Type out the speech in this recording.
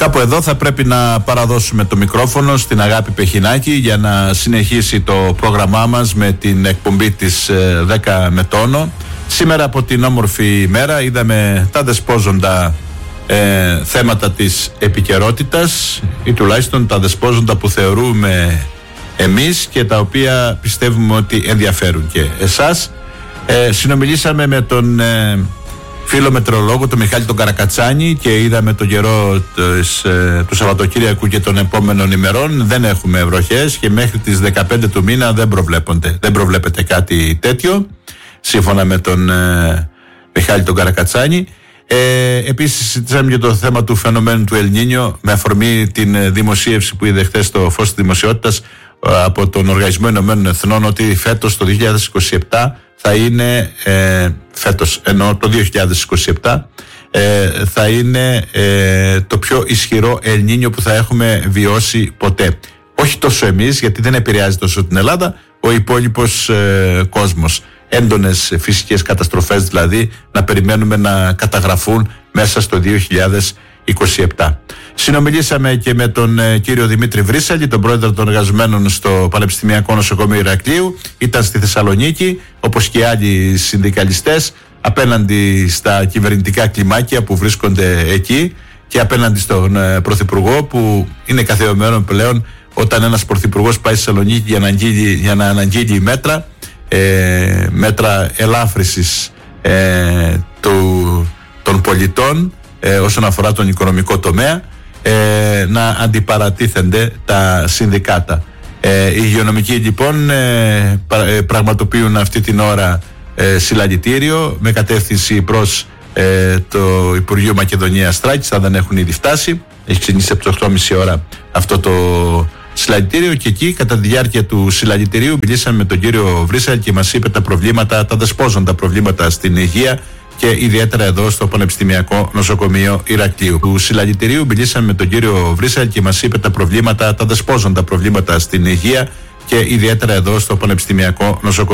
Κάπου εδώ θα πρέπει να παραδώσουμε το μικρόφωνο στην Αγάπη Πεχινάκη για να συνεχίσει το πρόγραμμά μας με την εκπομπή της 10 με τόνο. Σήμερα από την όμορφη ημέρα είδαμε τα δεσπόζοντα θέματα της επικαιρότητας ή τουλάχιστον τα δεσπόζοντα που θεωρούμε εμείς και τα οποία πιστεύουμε ότι ενδιαφέρουν και εσάς. Συνομιλήσαμε με τον φίλο μετεωρολόγο, τον Μιχάλη τον Καρακατσάνη, και είδαμε τον καιρό του Σαββατοκύριακου και των επόμενων ημερών. Δεν έχουμε βροχές και μέχρι τις 15 του μήνα δεν προβλέπεται κάτι τέτοιο, σύμφωνα με τον Μιχάλη τον Καρακατσάνη. Επίσης συζητήσαμε για το θέμα του φαινομένου του Ελ Νίνιο, με αφορμή την δημοσίευση που είδε χθες στο φως της δημοσιότητας από τον Οργανισμό Ηνωμένων Εθνών, ότι φέτος το 2027 θα είναι, φέτος εννοώ το 2027, θα είναι το πιο ισχυρό Ελ Νίνιο που θα έχουμε βιώσει ποτέ. Όχι τόσο εμείς, γιατί δεν επηρεάζει τόσο την Ελλάδα, ο υπόλοιπος κόσμος. Έντονες φυσικές καταστροφές δηλαδή να περιμένουμε να καταγραφούν μέσα στο 2027. Συνομιλήσαμε και με τον κύριο Δημήτρη Βρύσαλη, τον πρόεδρο των εργαζομένων στο Πανεπιστημιακό Νοσοκομείο Ηρακλείου. Ήταν στη Θεσσαλονίκη, όπως και άλλοι συνδικαλιστές, απέναντι στα κυβερνητικά κλιμάκια που βρίσκονται εκεί και απέναντι στον Πρωθυπουργό, που είναι καθιερωμένο πλέον όταν ένας Πρωθυπουργός πάει στη Θεσσαλονίκη για να αναγγείλει μέτρα ελάφρυσης των πολιτών όσον αφορά τον οικονομικό τομέα, να αντιπαρατίθενται τα συνδικάτα. Οι υγειονομικοί λοιπόν πραγματοποιούν αυτή την ώρα συλλαλητήριο με κατεύθυνση προς το Υπουργείο Μακεδονίας Θράκης, αν δεν έχουν ήδη φτάσει. Έχει ξεκινήσει από το 8.30 ώρα αυτό το συλλαλητήριο, και εκεί κατά τη διάρκεια του συλλαλητηρίου μιλήσαμε με τον κύριο Βρύσαλη και μας είπε τα δεσπόζοντα προβλήματα στην υγεία και ιδιαίτερα εδώ στο Πανεπιστημιακό Νοσοκομείο Ηρακλείου. Του συλλαλητηρίου μιλήσαμε με τον κύριο Βρύσαλη και μας είπε τα δεσπόζοντα προβλήματα στην υγεία και ιδιαίτερα εδώ στο Πανεπιστημιακό Νοσοκομείο.